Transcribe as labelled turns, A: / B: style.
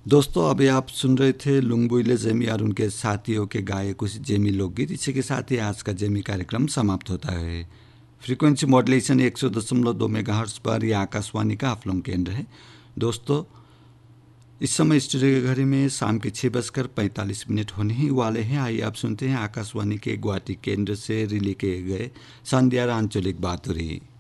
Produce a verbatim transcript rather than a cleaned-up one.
A: दोस्तों, अभी आप सुन रहे थे लुंगबुइले जेमी और उनके साथियों के गाए कुछ जेमी लोकगीत। इसी के साथ ही आज का जेमी कार्यक्रम समाप्त होता है। फ्रीक्वेंसी मॉड्यूलेशन एक सौ दशमलव दो मेगाहर्ट्ज पर यह आकाशवाणी का आप लोग केंद्र है। दोस्तों, इस समय स्टूडियो के घड़ी में शाम के छः बजकर पैंतालीस मिनट होने ही वाले हैं। आइए आप सुनते हैं आकाशवाणी के गुवाहाटी केंद्र से रिले किए गए संध्या आंचलिक बातुरी।